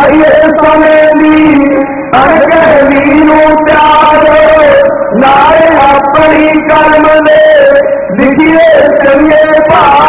ये समय दी अड़के वीरू प्यार नारे अपनी कर्म दे दिखिए चलिए